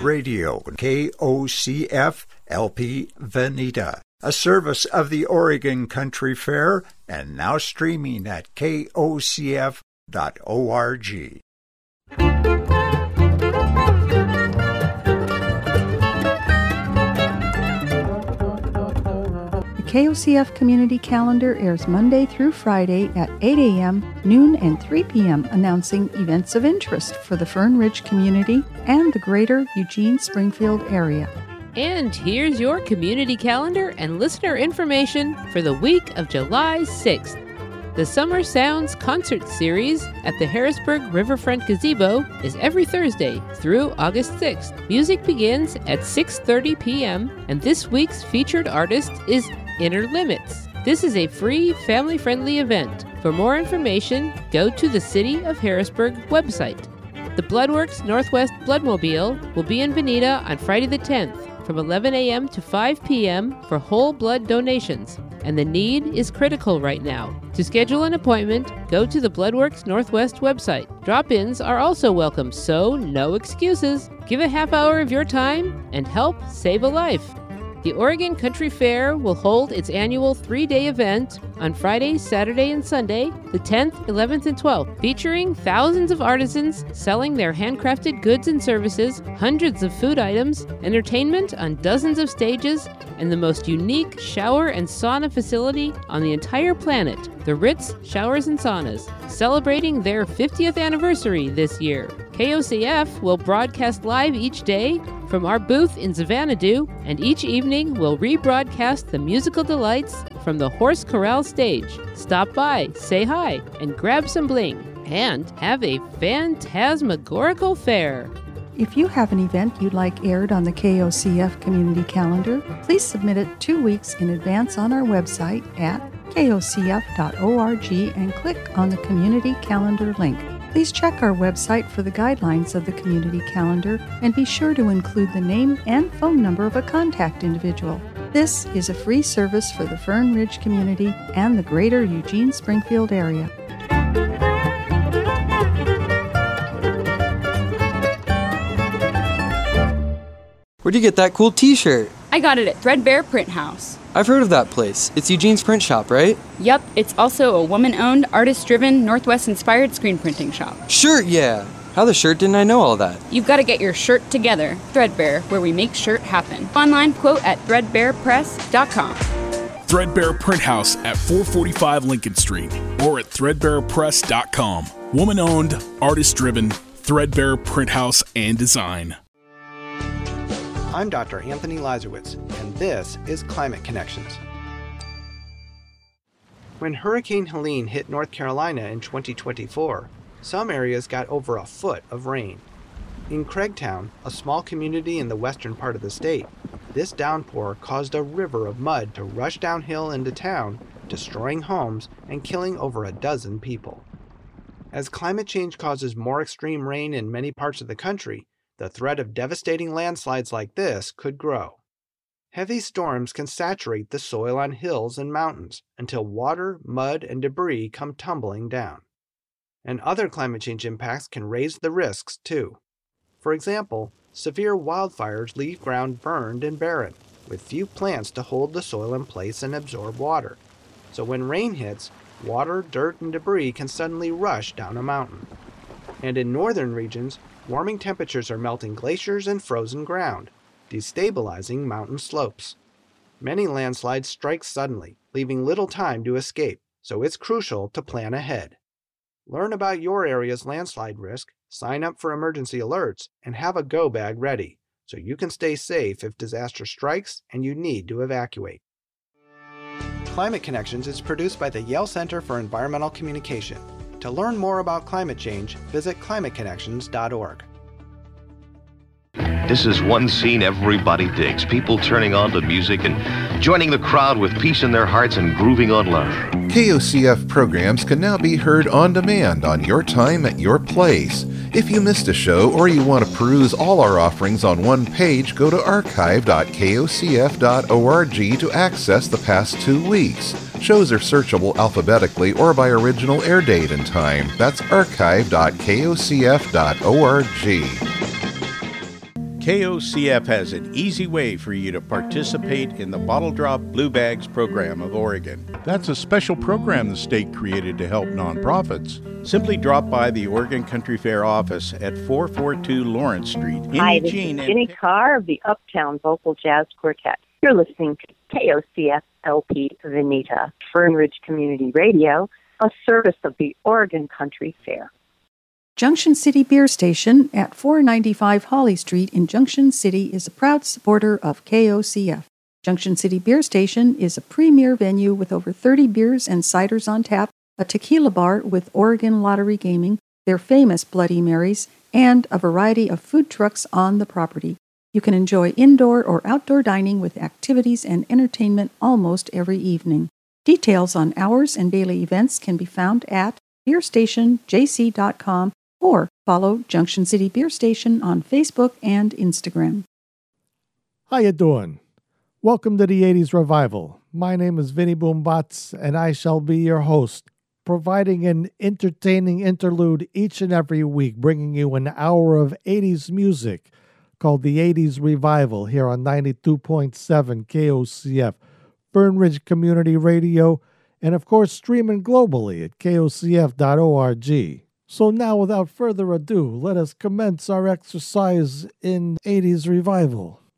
Radio, KOCF LP Veneta, a service of the Oregon Country Fair, and now streaming at KOCF.org. The KOCF Community Calendar airs Monday through Friday at 8 a.m., noon, and 3 p.m., announcing events of interest for the Fern Ridge community and the greater Eugene-Springfield area. And here's your community calendar and listener information for the week of July 6th. The Summer Sounds Concert Series at the Harrisburg Riverfront Gazebo is every Thursday through August 6th. Music begins at 6:30 p.m., and this week's featured artist is Inner Limits. This is a free, family-friendly event. For more information, go to the City of Harrisburg website. The Bloodworks Northwest Bloodmobile will be in Veneta on Friday the 10th from 11 a.m. to 5 p.m. for whole blood donations, and the need is critical right now. To schedule an appointment, go to the Bloodworks Northwest website. Drop-ins are also welcome, so no excuses. Give a half hour of your time and help save a life. The Oregon Country Fair will hold its annual 3-day event on Friday, Saturday, and Sunday, the 10th, 11th, and 12th, featuring thousands of artisans selling their handcrafted goods and services, hundreds of food items, entertainment on dozens of stages, and the most unique shower and sauna facility on the entire planet, the Ritz Showers and Saunas, celebrating their 50th anniversary this year. KOCF will broadcast live each day from our booth in Xanadu, and each evening we'll rebroadcast the musical delights from the Horse Corral stage. Stop by, say hi, and grab some bling, and have a phantasmagorical fair. If you have an event you'd like aired on the KOCF Community Calendar, please submit it 2 weeks in advance on our website at kocf.org and click on the Community Calendar link. Please check our website for the guidelines of the Community Calendar and be sure to include the name and phone number of a contact individual. This is a free service for the Fern Ridge community and the greater Eugene-Springfield area. Where'd you get that cool t-shirt? I got it at Threadbare Print House. I've heard of that place. It's Eugene's print shop, right? Yup, it's also a woman-owned, artist-driven, Northwest-inspired screen printing shop. Shirt, yeah! How the shirt didn't I know all that? You've got to get your shirt together. Threadbare, where we make shirt happen. Online quote at threadbarepress.com. Threadbare Print House at 445 Lincoln Street or at threadbarepress.com. Woman-owned, artist-driven, Threadbare Print House and Design. I'm Dr. Anthony Lazarowitz, and this is Climate Connections. When Hurricane Helene hit North Carolina in 2024, some areas got over a foot of rain. In Craigtown, a small community in the western part of the state, this downpour caused a river of mud to rush downhill into town, destroying homes and killing over a dozen people. As climate change causes more extreme rain in many parts of the country, the threat of devastating landslides like this could grow. Heavy storms can saturate the soil on hills and mountains until water, mud, and debris come tumbling down. And other climate change impacts can raise the risks too. For example, severe wildfires leave ground burned and barren, with few plants to hold the soil in place and absorb water. So when rain hits, water, dirt, and debris can suddenly rush down a mountain. And in northern regions, warming temperatures are melting glaciers and frozen ground, destabilizing mountain slopes. Many landslides strike suddenly, leaving little time to escape, so it's crucial to plan ahead. Learn about your area's landslide risk, sign up for emergency alerts, and have a go bag ready, so you can stay safe if disaster strikes and you need to evacuate. Climate Connections is produced by the Yale Center for Environmental Communication. To learn more about climate change, visit climateconnections.org. This is one scene everybody digs. People turning on to music and joining the crowd with peace in their hearts and grooving on love. KOCF programs can now be heard on demand on your time at your place. If you missed a show or you want to peruse all our offerings on one page, go to archive.kocf.org to access the past 2 weeks. Shows are searchable alphabetically or by original air date and time. That's archive.kocf.org. KOCF has an easy way for you to participate in the Bottle Drop Blue Bags program of Oregon. That's a special program the state created to help nonprofits. Simply drop by the Oregon Country Fair office at 442 Lawrence Street in Hi, Eugene. This is Jenny Carr of the Uptown Vocal Jazz Quartet. You're listening to KOCF LP Veneta, Fern Ridge Community Radio, a service of the Oregon Country Fair. Junction City Beer Station at 495 Holly Street in Junction City is a proud supporter of KOCF. Junction City Beer Station is a premier venue with over 30 beers and ciders on tap, a tequila bar with Oregon Lottery Gaming, their famous Bloody Marys, and a variety of food trucks on the property. You can enjoy indoor or outdoor dining with activities and entertainment almost every evening. Details on hours and daily events can be found at beerstationjc.com or follow Junction City Beer Station on Facebook and Instagram. How you doing? Welcome to the 80s Revival. My name is Vinny Boombots, and I shall be your host, providing an entertaining interlude each and every week, bringing you an hour of 80s music called the 80s Revival here on 92.7 KOCF, Fern Ridge Community Radio, and of course streaming globally at kocf.org. So now, without further ado, let us commence our exercise in 80s Revival.